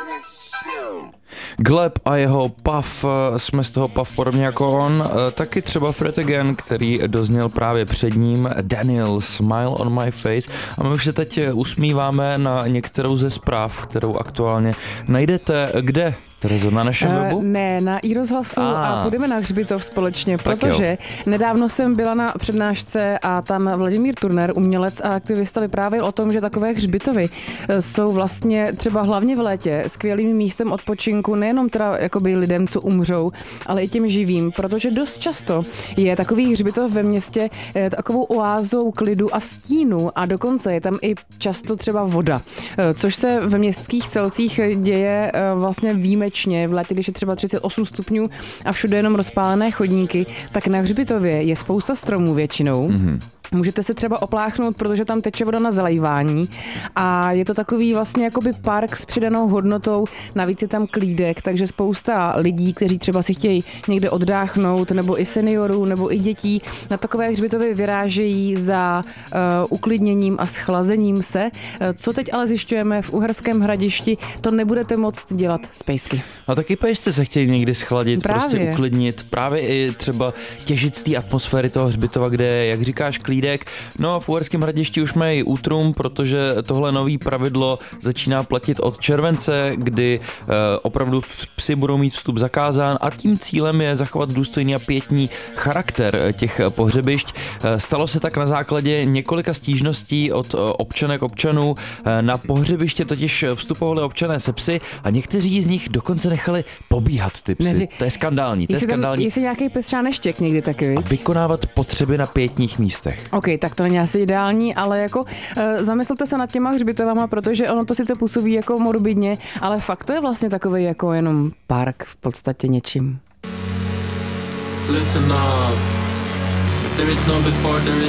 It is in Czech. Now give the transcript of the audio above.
Gleb a jeho Puff, jsme z toho Puff podobně jako on, taky třeba Fred Again, který dozněl právě před ním, Daniel, Smile on my face, a my už se teď usmíváme na některou ze zpráv, kterou aktuálně najdete kde? Terezo, na našem webu? Ne, na iRozhlasu a půjdeme na hřbitov společně, protože nedávno jsem byla na přednášce a tam Vladimír Turner, umělec a aktivista, vyprávěl o tom, že takové hřbitovy jsou vlastně třeba hlavně v létě skvělým místem odpočinku nejenom teda jakoby lidem, co umřou, ale i těm živým, protože dost často je takový hřbitov ve městě takovou oázou klidu a stínu a dokonce je tam i často třeba voda, což se v městských celcích děje vlastně výjimečně. V létě, když je třeba 38 stupňů a všude jenom rozpálené chodníky, tak na hřbitově je spousta stromů většinou. Můžete se třeba opláchnout, protože tam teče voda na zalejvání a je to takový vlastně jakoby park s přidanou hodnotou, navíc je tam klídek, takže spousta lidí, kteří třeba si chtějí někde oddáchnout, nebo i seniorů, nebo i dětí, na takové hřbitovy vyrážejí za uklidněním a schlazením se. Co teď ale zjišťujeme v Uherském Hradišti, to nebudete moct dělat z pejsky. A taky pejsci se chtějí někdy schladit, prostě uklidnit, právě i třeba těžit z té atmosféry toho hřbitova, kde je, jak říkáš, klídek. No a v Uherském Hradišti už mají útrum, protože tohle nový pravidlo začíná platit od července, kdy opravdu psi budou mít vstup zakázán a tím cílem je zachovat důstojný a pětní charakter těch pohřebišť. Stalo se tak na základě několika stížností od občanů. Na pohřebiště totiž vstupovali občané se psy a někteří z nich dokonce nechali pobíhat ty psy. To je skandální. Jestli nějaký pes třeba neštěk někdy taky. A vykonávat potřeby na pětních místech. OK, tak to není asi ideální, ale jako zamyslete se nad těma hřbitovama, protože ono to sice působí jako morbidně, ale fakt to je vlastně takový jako jenom park v podstatě něčím. Listen up. There is no before, there is